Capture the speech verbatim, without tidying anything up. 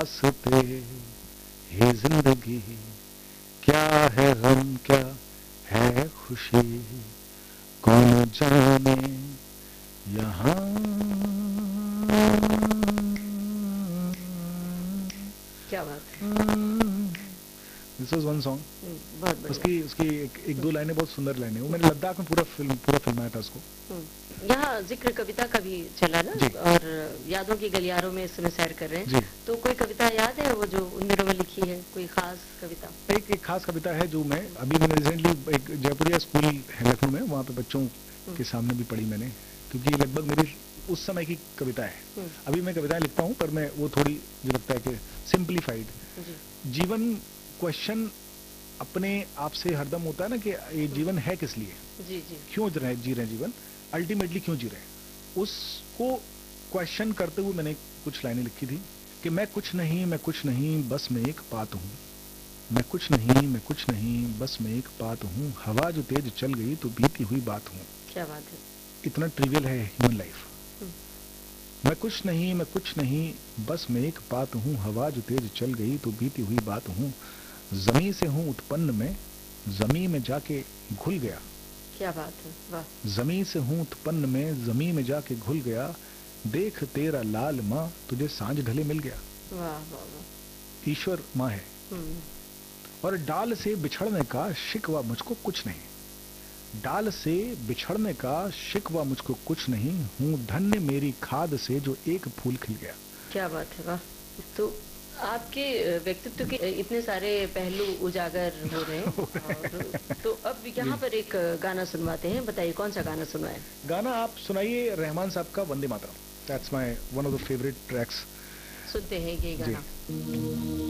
रास्ते ये जिंदगी, क्या है गम क्या है खुशी, कौन जाने यहाँ। क्या बात है। This was one song. बहुत बढ़िया। उसकी उसकी एक, एक दो लाइनें बहुत सुंदर लाइनें, वो मैंने लद्दाख में पूरा फिल्म पूरा फिल्माया था उसको। यहाँ जिक्र कविता का भी चला ना, और यादों की गलियारों में इस समय सैर कर रहे हैं, तो कोई कविता याद है वो जो उन दिनों में लिखी है, कोई खास कविता? एक एक खास कविता है जो मैं अभी मैंने रिसेंटली एक जयपुरिया स्कूल है लखनऊ में, वहाँ पे बच्चों के सामने भी पढ़ी मैंने, क्योंकि लगभग मेरी उस समय की कविता है। अभी मैं कविताएं लिखता हूँ पर मैं वो थोड़ी जो लगता है कि सिंप्लीफाइड। जीवन क्वेश्चन अपने आप से हरदम होता है ना कि ये जीवन है किस लिए, जी जी, क्यों जी रहे जी रहे जीवन, अल्टीमेटली क्यों जी रहे, उसको क्वेश्चन करते हुए मैंने कुछ लाइनें लिखी थी कि मैं कुछ नहीं मैं कुछ नहीं बस मैं एक बात हूँ, मैं कुछ नहीं मैं कुछ नहीं बस मैं एक बात हूँ, हवा जो तेज चल गई तो बीती हुई बात हूँ। क्या बात है। इतना ट्रिवियल है ह्यूमन लाइफ। मैं कुछ नहीं मैं कुछ नहीं बस मैं एक बात हूँ, हवा जो तेज चल गई तो बीती हुई बात हूँ, जमी से हूँ उत्पन्न में जमी में जाके घुल गया। क्या बात है, वाह। जमी से हूँ उत्पन्न में जमी में जाके घुल गया, देख तेरा लाल माँ तुझे सांझ ढले मिल गया। वाह वाह वाह। ईश्वर माँ है। और डाल से बिछड़ने का शिकवा मुझको कुछ नहीं, डाल से बिछड़ने का शिकवा मुझको कुछ नहीं, हूँ धन्य मेरी खाद से जो एक फूल खिल गया। क्या बात है, वाह। तो आपके व्यक्तित्व के इतने सारे पहलू उजागर हो रहे हैं। और तो अब यहाँ पर एक गाना सुनवाते हैं, बताइए कौन सा गाना सुनवाएं? गाना आप सुनाइए रहमान साहब का Vande Mataram. That's my one of the favourite tracks. सुनते हैं ये गाना।